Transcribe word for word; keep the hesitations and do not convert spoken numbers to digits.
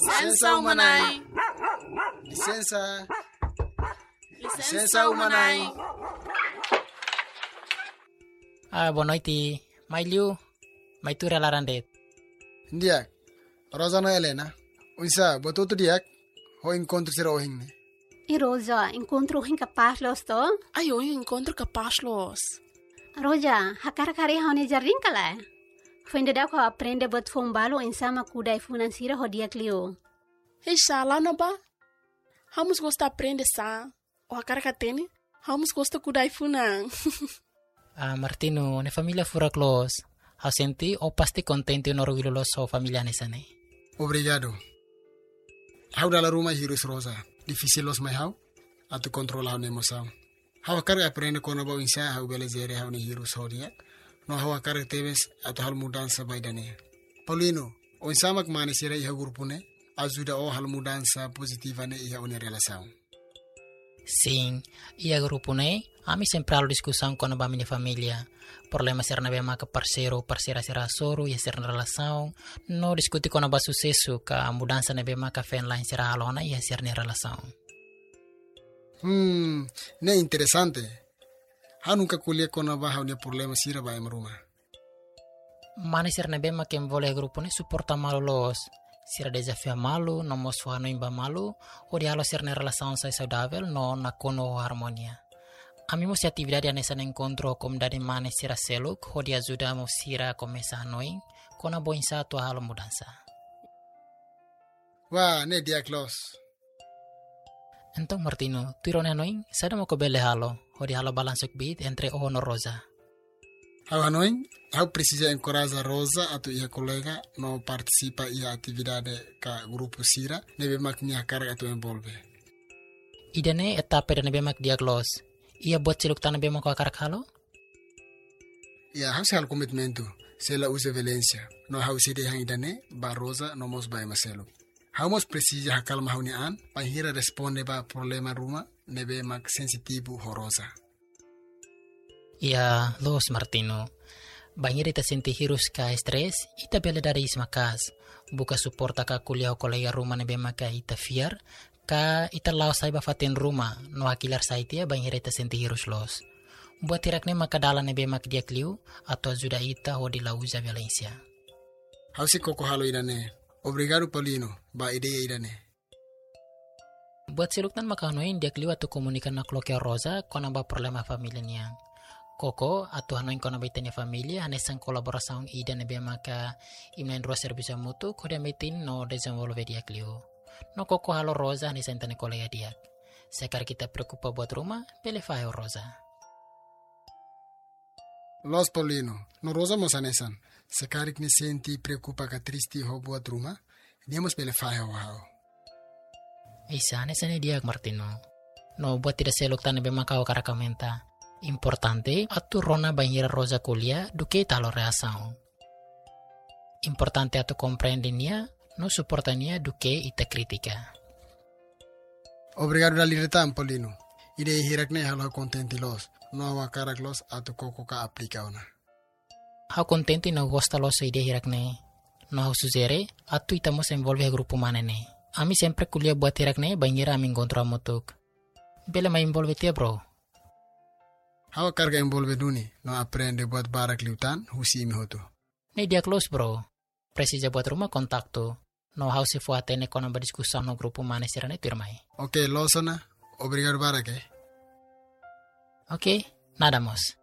Licença umanai. Licença. Licença umanai. Ah, boa noite. Mai liu, mai tu relarandet. Ndiak. Rosana Helena. Unsa, botou tu diak. Ho encontro será o hinne. E Rosa, encontro hin capaz los to? Ai, eu encontro capaz los. Roja, hakar kari hone jarrin kala. Fende da ko aprende bot fombalo insama kudai financiera ho dia clio. Hei, lá na ba? Vamos gostar aprender sa. O a cara que tem, vamos gostar kudai funan. Ah, Martino, ne familia fura close. Hau senti o pasti contente no orgulho los so familia nesane. Obrigado. Hau dalla Roma hirus Rosa. Difícil los mai hau. Atu controlar ne emoção. Hau kar aprende kono ba insa hau belezere hau ne hirus hodia. No hau kar teves atu hal mudança baidane. Paulino, o insamak mane sira iha grupune. Ajuda o hal mudança positiva ne iha une relação. Sim, ia grupo ne, ami sempre halo discussão com a minha família. Problema ser na bema que parceiro, parceira será soro e ser na relação. No discutir com a sucesso que a mudança na bema que fen lá será alona e ser na relação. Hmm, ne interessante. Ha nunca colhe com a barra o problema sira ba emruma. Mane ser na bema que envolve grupo ne suporta malo los. Sira desafio malu, no mos no imba malu, o dialo ser na relação sai saudável, no na kono harmonia. Ami mo si atividade nessa encontro com dari mane sira seluk, o di ajuda mo sira começa noi, com a boinsa tua halo mudança. Wah, ne dia close. Então Martino, tu irone noi, sada mo ko bele halo, o di halo balansuk bit entre o no Rosa. Hau hanoi, hau precisa encorajar Rosa atau ia colega no participa ia atividade ka grupo sira, nebe mak nia carga atau envolve. Idane etapa dan nebe mak diaglos. Ia buat ciluk tanah bema ko akar halo? Ia hau sehal komitmentu, sela usa Valencia, no hau side hang idane, ba Rosa no mos ba maselu. Hau mos precisa hakal mahuni an, panghira responde ba problema ruma, nebe mak sensitivo ho Rosa. Ia, los Martino. Banhir ita senti hirus ka stres, ita bela dari ismakas. Buka suporta ka kuliah o kolega rumah nebe maka ita fiar, ka ita lao saiba fatin rumah, no akilar saitia banhir ita senti hirus los. Buat tirak ne maka dala nebe mak dia kliu, atau ajuda ita ho di lauza Valencia. Hau si koko halo idane. Obrigado Paulino, ba ideia idane. Buat siluktan maka hanoin dia kliu atau komunikan na kloke Rosa, kona ba problema familia niang. Koko atau hanoin kona baitanya familia hanesan kolaboração ida nebe maka imnain roa serviço mutu kode metin no desenvolve dia kliu. No koko halo Rosa hanesan tane kolega dia. Sekar kita preocupa buat rumah, pele faio Rosa. Los Paulino, no Rosa mos hanesan. Sekarik ni senti preocupa ka tristi ho buat rumah, niamos pele faio hao. Isa hanesan dia Martino. No buat tidak selok tane be maka o karakamenta. Importante atu rona banhira Rosa kuliah duke talo reação. Importante atu compreende nia, no suporta nia duke ita kritika. Obrigado da libertad, Paulino. Ide hirak ne halo contenti los, no awa karak los atu koko ka aplika ona. Hau contenti no gosta los ide hirak ne. No hau suzere, atu ita mos envolve grupo manene. Ami sempre kuliah buat hirak ne banhira ami encontro amutuk. Bele ma envolve tia bro. Hawa carga envolve duni, no aprende buat barak liutan, husi imi hotu. Ne dia close bro. Precisa buat rumah kontaktu. No hau se fuate ne kona berdiskusa no grupo mane sirane turmai. Ok, losona. Obrigado barak eh. Ok, nada mos.